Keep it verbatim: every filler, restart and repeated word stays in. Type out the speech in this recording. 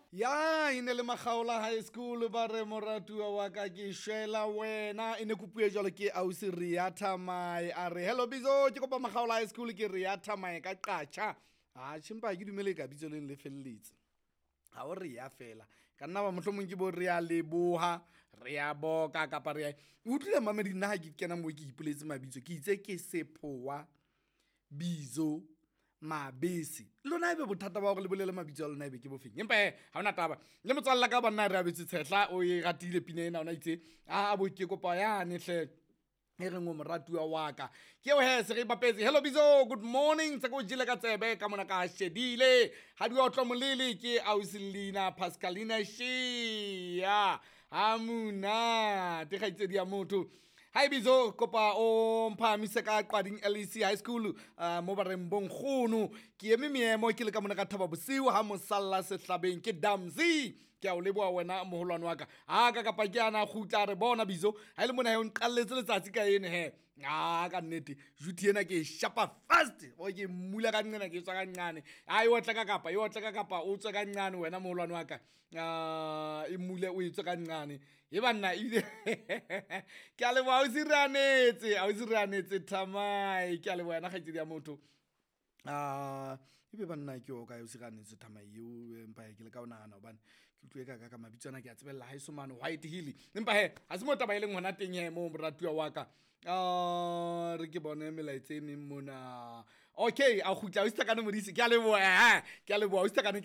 Ya ine le Makgaola High School ba re moratuwa wa ka ke shela wena ine kopue jalo ke ausi Ria Thamai a re hello bizo ke kopa Makgaola High School ke Ria Thamai ka qacha a chimpa ke dumele ka bitso le le felletse ha o re ya fela ka nna ba mohlomong ke bo re ya leboha re ya boka ka pa re utlile mamedi nna ha ke kena mo ke ipoletse mabitso ke itse ke sephowa bizo mabese lona ebe bothata ba gore le bolele mabitso a lona ebe ke bofeng empa he ha ona taba le motswalla ka banna re abetse tshehla o e ratile pina ena ona itse a bo ke kopa yane hle e re ngo moratuwa wa ka ke o he se re bapetse hello bizo good morning tsa go jile ka tsebe ka mona ka shedile ha di otlo molele ke Ausilina Pascalina Shia amuna te gaitse dia motho. Hi bizo kopa o mphamise ka qading L E C High School uh, mo ba reng bonkgono ke eme meemo ke le ka mona ka thaba bosiu ha mosalla sehlabeng ke Damzi ke a o leboa wena moholwane wa ka a ka kapa ke ana khutla re bona bizo ha ile mona he o nqalletse letsatsi ka ene he a ka nnete juti ena ke shapa fast o ke mula ka nqena ke tswa ka nqane a e otla ka kapa e otla ka kapa o tswa ka nqane wena moholwane wa ka a e mule o e tswa ka nqane e banna ile ke a leboa ausi ranetse ausi ranetse Thamai ke a leboa yena kgaitsedi ya motho ah ebe banna ke o ka ausi ranetse Thamai eo empa ke le ka ona ana hobane ke utlwe ka ka mabitsana ke a tsebella ha iso mane White Hill empa he ha se mo taba ile ngwana teng he mo moratuwa wa ka ah re ke bone melaetse e meng mona okay a khutla ausi ka no modisi ke a leboa eh ke a leboa ausi ka